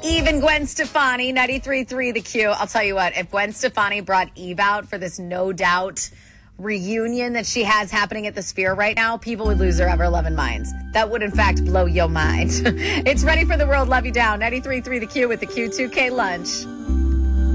Even Gwen Stefani, 93.3 The Q. I'll tell you what, if Gwen Stefani brought Eve out for this No Doubt reunion that she has happening at the Sphere right now, people would lose their ever-loving minds. That would, in fact, blow your mind. It's Ready for the World, Love You Down, 93.3 The Q with the Q2K Lunch.